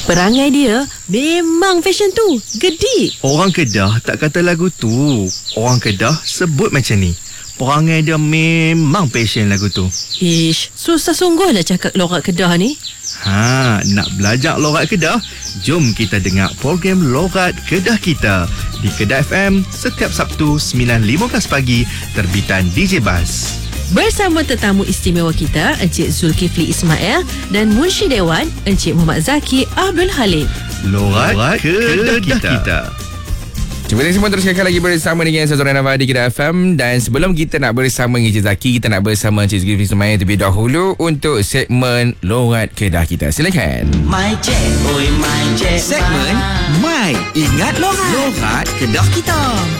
Perangai dia memang fashion tu. Gedik. Orang Kedah tak kata lagu tu. Orang Kedah sebut macam ni. Perangai dia memang passion lagu tu. Ish, susah sungguh nak cakap logat Kedah ni. Nak belajar logat Kedah? Jom kita dengar program Logat Kedah Kita di Kedah FM setiap Sabtu 9.15 pagi terbitan DJ Bas. Bersama tetamu istimewa kita, Encik Zulkifli Ismail dan Munshi Dewan, Encik Muhammad Zaki Abdul Halim. Logat Kedah Kita. Terima kasih semua, teruskan lagi bersama dengan Sazura Navadi Kedah FM. Dan sebelum kita nak bersama dengan Encik Zaki, kita nak bersama Encik Zulkifli Ismail terlebih dahulu untuk segmen Logat Kedah Kita. Silakan. My Cik, oi My Cik. Segmen My Ingat Logat. Logat Kedah Kita.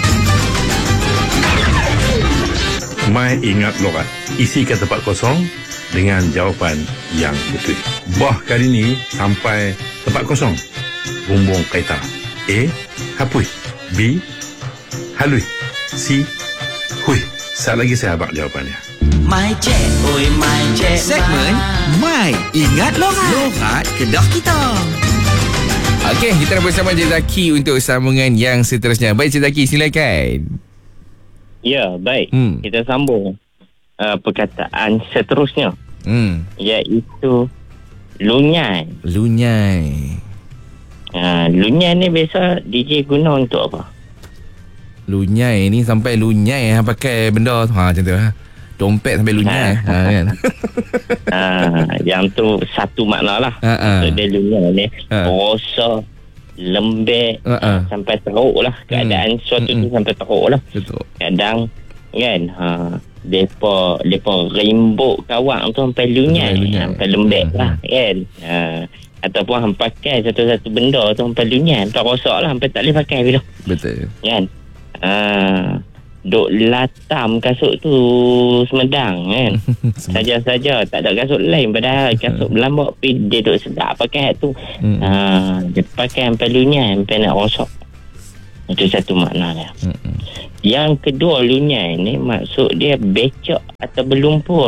My Ingat Logat. Isikan tempat kosong dengan jawapan yang betul. Bah kali ni sampai tempat kosong. Bumbung kaitan. A. Hapui. B. Halui. C. Hui. Sekali lagi saya abang jawapannya. My Cik, oi My Cik. Segmen My Ingat Logat. Logat Kedah Kita. Okey, kita nak bersama Encik Zaki untuk sambungan yang seterusnya. Baik, Encik Zaki, silakan. Ya, baik. Kita sambung perkataan seterusnya. Iaitu lunyai. Lunyai. Lunyai ni biasa DJ guna untuk apa? Lunyai ni sampai lunyai pakai benda tu. Macam tu. Dompet sampai lunyai. Kan? Yang tu satu makna lah. So, dia lunyai ni. Rosa, lembek, sampai teruk lah. Keadaan suatu tu sampai teruk lah. Betul. Kadang kan Depa rembuk kawak tu sampai lunyai, sampai lembek lah kan. Ataupun hampa pakai satu-satu benda tu sampai lunyai, tak rosak lah, sampai tak boleh pakai bila. Betul. Kan. Duk latam kasut tu semedang kan. Saja-saja tak ada kasut lain, padahal kasut berlambak, tapi dia duk sedap pakai tu. Dia pakai sampai lunyai, sampai nak rosak. Itu satu makna dia. Yang kedua, lunyai ni maksud dia becek atau berlumpur.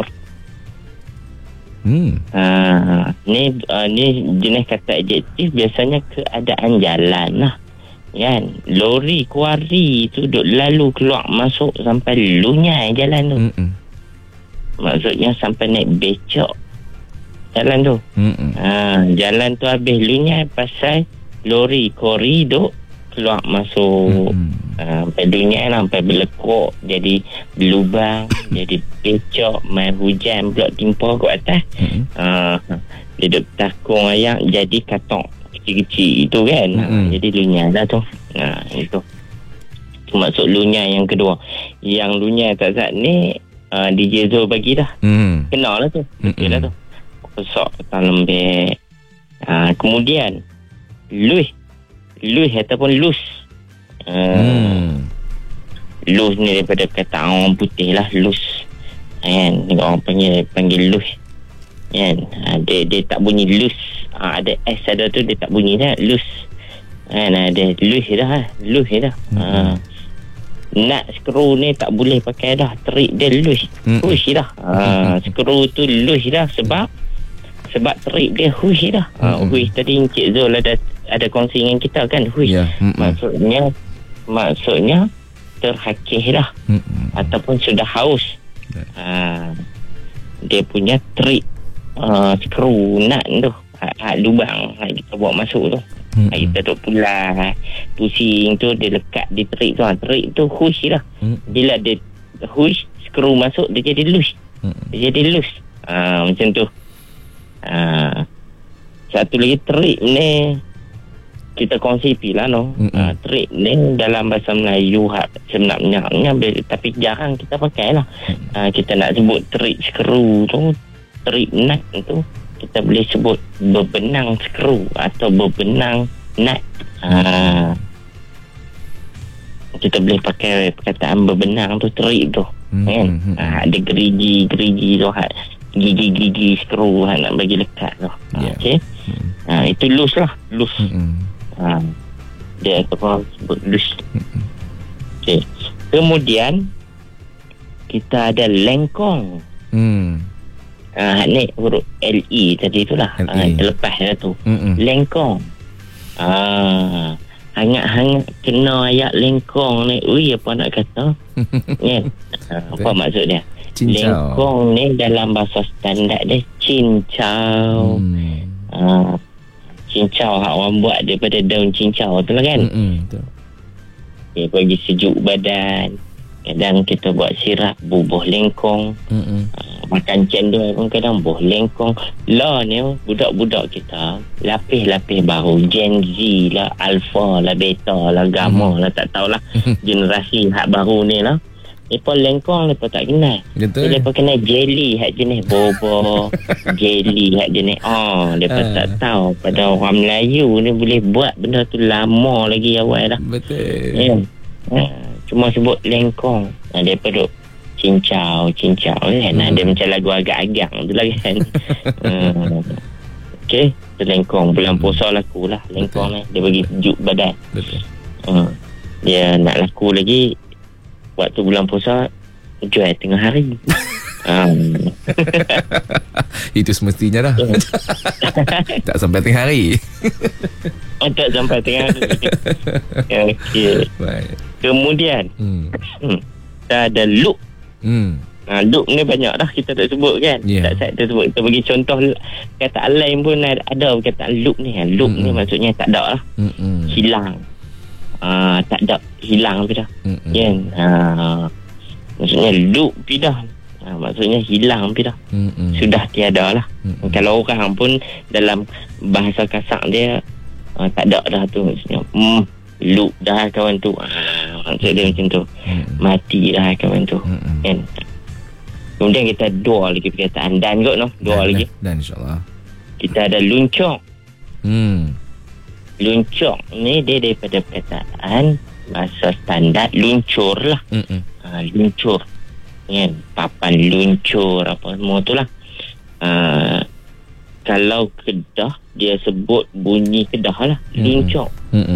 Ni jenis kata adjektif, biasanya keadaan jalan lah. Kan, lori kuari tu duk lalu keluar masuk sampai lunyai jalan tu. Maksudnya sampai naik becek jalan tu. Jalan tu habis lunyai pasal lori kuari duk keluar masuk. Sampai lunyai lah, sampai berlekuk, jadi berlubang, jadi becek, main hujan pula timpa kat atas. Dia duk takung ayak jadi katok kecil-kecil itu kan. Jadi lunyai lah tu. Itu maksud lunyai yang kedua. Yang lunyai tak sat ni DJ Zul bagi dah. Kenal lah tu. Betul lah tu. Rosak atau lembek. Kemudian luih ataupun lus. Lus ni daripada kata orang putih lah, lus kan. Orang panggil lus kan. Dia tak bunyi lus. Ada S ada tu, dia tak bunyi dah, lus kan. Ada lus dah. Nut skru ni tak boleh pakai dah, terik dia lus. Hush dah. Skru tu lus dah sebab terik dia hush dah. Hush tadi Encik Zul ada kongsi dengan kita kan, hush. Maksudnya terhakis dah. Ataupun sudah haus. Dia punya terik skru nut tu, lubang kita buat masuk tu. Kita duk pulang, pusing tu, dia lekat di terik tu. Terik tu hush dah. Bila dia hush, skru masuk, dia jadi loose. Dia jadi loose. Macam tu. Satu lagi terik ni kita kongsi pila no. Terik ni dalam bahasa Melayu sebenarnya tapi jarang kita pakai lah. Kita nak sebut terik skru tu, terik nut tu, kita boleh sebut bebenang skru atau bebenang nut. Kita boleh pakai perkataan bebenang tu, terik tu kan. Ada gerigi tu, gigi skru nak bagi lekat tu. Okay. Itu loose lah, loose. Dia apa sebut loose. Okay. Kemudian kita ada lengkong. Ni huruf LE tadi itulah. Terlepas dah tu. Lengkong. Hangat-hangat kena ayat lengkong ni. Ui, apa nak kata? Kan? Apa maksud dia? Cincau. Lengkong ni dalam bahasa standard dia cincau. Cincau hak orang buat daripada daun cincau tu lah kan. Betul. Dia bagi sejuk badan. Kadang kita buat sirap bubuh lengkong. Makan cendol pun kadang bubuh lengkong. Lah ni budak-budak kita lapis-lapis baru, Gen Z lah, Alpha lah, Beta lah, Gamma lah, tak tahulah generasi hak baru ni lah. Mereka lengkong mereka tak kenal. Betul. Mereka kenal jelly hak jenis bobo, jelly hak jenis mereka tak tahu pada orang Melayu ni boleh buat benda tu lama lagi awal dah. Betul. Cuma sebut lengkong. Dia duduk cincau kan. Dia macam lagu agak-agak tu lah kan. Okey, tu lengkong. Bulan puasa laku lah lengkong ni. Dia bagi sejuk badan. Betul. Dia nak laku lagi waktu bulan puasa, jual tengah hari. Itu semestinya dah. Tak sampai tengah hari. Tak sampai tengah hari. Okey. Baik. Kemudian kita ada look. Look ni banyak dah kita tak sebut kan. Tak saya sebut. Kita bagi contoh kataan lain pun ada kataan look ni. Look ni maksudnya tak ada lah. Hilang. Tak ada, hilang pi dah. Kan? Maksudnya look pi dah. Maksudnya hilang pi dah. Sudah tiada lah. Kalau orang pun dalam bahasa kasar dia tak ada dah tu, maksudnya look dah kawan tu. Maksud dia macam tu. Mati dah kawan tu. Kan? Kemudian kita dua lagi perkataan dan kot no. Dua lagi. Dan insyaAllah kita ada luncok. Luncok ni dia daripada perkataan bahasa standard luncur lah. Luncur kan, papan luncur apa semua tu lah. Kalau Kedah dia sebut bunyi Kedah lah, luncok.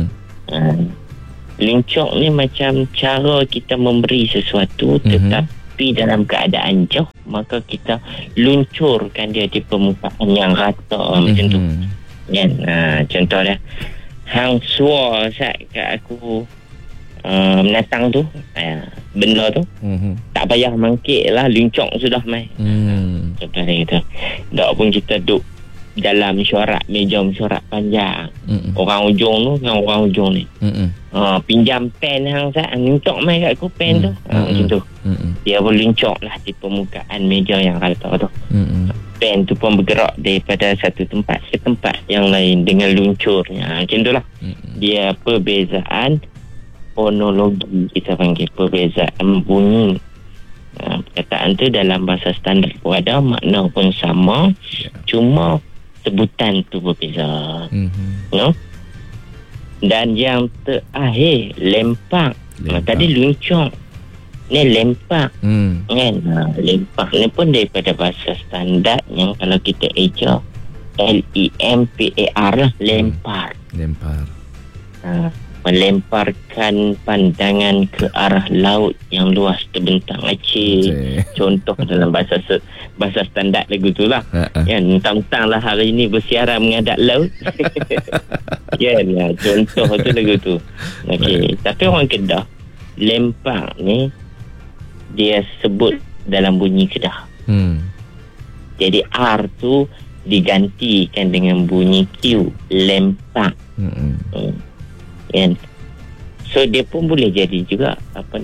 Luncok ni macam cara kita memberi sesuatu tetapi dalam keadaan jauh, maka kita luncurkan dia di permukaan yang rata macam tu kan. Contoh dia, hang suar sat kat aku menatang tu, benda tu tak payah mangkit lah, luncok sudah mai. Contoh dia kata, tak pun kita duduk dalam mesyuarat, meja mesyuarat panjang, orang ujung tu dengan orang ujung ni, pinjam pen hang sat, luncok mai kat aku pen tu, macam tu. Dia pun luncok lah di permukaan meja yang rata tu. Pen tu pun bergerak daripada satu tempat ke tempat yang lain dengan luncurnya. Macam tu lah. Dia perbezaan fonologi, kita panggil perbezaan bunyi. Perkataan tu dalam bahasa standard pun ada, makna pun sama, cuma sebutan tu berbeza. No? Dan yang terakhir, lempak. Tadi luncok, ni lempak. Kan? Lempak ni pun daripada bahasa standard yang kalau kita eja LEMPAR lah, lempar. Melemparkan pandangan ke arah laut yang luas terbentang Aceh. Contoh dalam bahasa standard lagu tu lah. Kan, mentang-mentang lah hari ni bersiaran menghadap laut. Kan, contoh tu lagu tu. Okey, tapi orang Kedah lempak ni dia sebut dalam bunyi Kedah. Jadi R tu digantikan dengan bunyi Q, lempak. Kan? So dia pun boleh jadi juga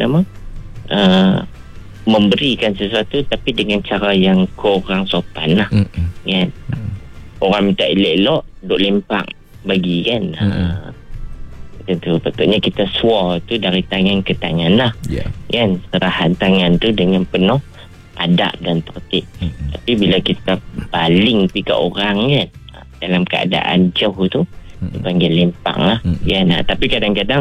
memberikan sesuatu tapi dengan cara yang kurang sopan lah. Kan? Orang minta elok-elok duk lempak bagi kan. Itu patutnya kita suar tu dari tangan ke tangan lah. Kan? Serahan tangan tu dengan penuh adab dan tertib. Tapi bila kita baling pergi ke orang kan, dalam keadaan jauh tu, dipanggil lempak lah. Tapi kadang-kadang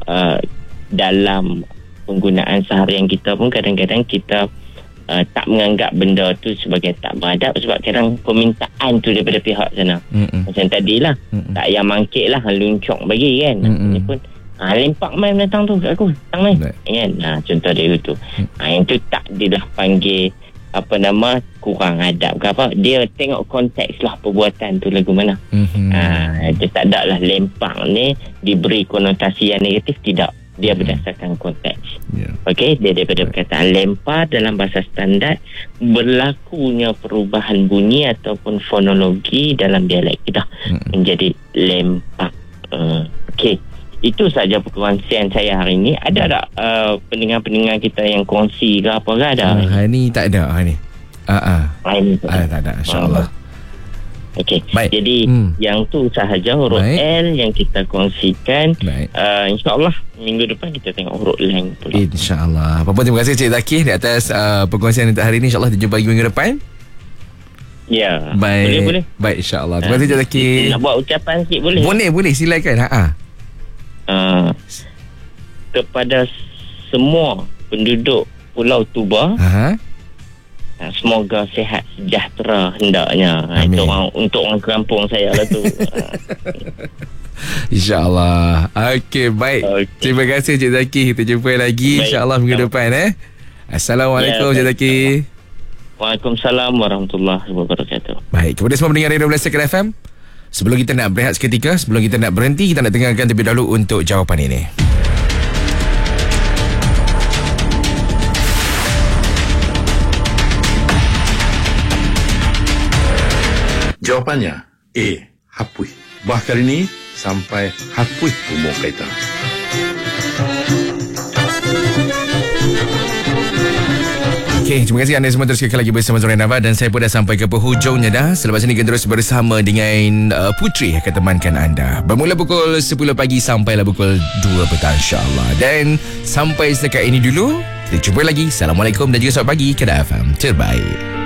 dalam penggunaan seharian kita pun kadang-kadang kita tak menganggap benda tu sebagai tak beradab, sebab kadang permintaan tu daripada pihak sana. Macam tadi lah, tak yang mangkit lah, luncok bagi kan. Ini pun lempak main datang tu kat aku, datang main kan. Contoh dia tu. Yang tu tak dia dah panggil kurang adab ke apa. Dia tengok konteks lah perbuatan tu lagu mana. Dia tak ada lah lempang ni diberi konotasi yang negatif, tidak. Dia berdasarkan konteks. Okey, dia daripada perkataan lempar dalam bahasa standard, berlakunya perubahan bunyi ataupun fonologi dalam dialek kita menjadi lempar. Okey, itu saja perkongsian saya hari ini. Ada tak pendengar-pendengar kita yang kongsi ke apa ke? Ada? Hari ni tak ada. Hari ni tak ada, insyaAllah. Okey, baik. Jadi yang tu sahaja huruf L yang kita kongsikan. InsyaAllah minggu depan kita tengok huruf Lang pula. InsyaAllah. Apa-apa, terima kasih Cik Zaki di atas perkongsian untuk hari ini. InsyaAllah kita jumpa lagi minggu depan. Ya, baik. Boleh. Baik, insyaAllah. Terima kasih Cik Zaki. Nak buat ucapan sikit boleh? Boleh, silakan. Kepada semua penduduk Pulau Tuba, semoga sihat sejahtera hendaknya. Itu untuk orang kampung saya lah tu. InsyaAllah. Okey, baik. Terima kasih Cik Zaki. Kita jumpa lagi insyaAllah minggu depan. Assalamualaikum Cik Zaki. Waalaikumsalam warahmatullahi wabarakatuh. Baik, kepada semua pendengar Radio Malaysia FM, sebelum kita nak berehat seketika, sebelum kita nak berhenti, kita nak dengarkan terlebih dahulu untuk jawapan ini. Jawapannya A. Hapui. Bah kali ini sampai hapui bumbung kaitan. Okey, terima kasih anda semua terus sekali lagi bersama Zora Nava, dan saya pun dah sampai ke penghujungnya dah. Selepas ini kita terus bersama dengan Putri akan temankan anda. Bermula pukul 10 pagi sampailah pukul 2 petang insyaAllah. Dan sampai setakat ini dulu, kita jumpa lagi. Assalamualaikum dan juga selamat pagi. Kedah FM terbaik.